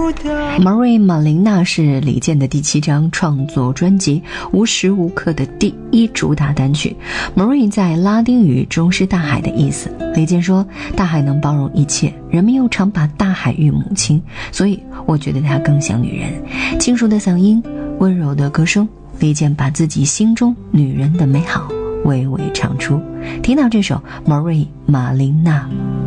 Marie 马琳娜是李健的第7张创作专辑《无时无刻》的第1主打单曲。Marie 在拉丁语中是大海的意思。李健说，大海能包容一切，人们又常把大海喻母亲，所以我觉得她更像女人。清熟的嗓音，温柔的歌声，李健把自己心中女人的美好娓娓唱出。听到这首 Marie 马琳娜。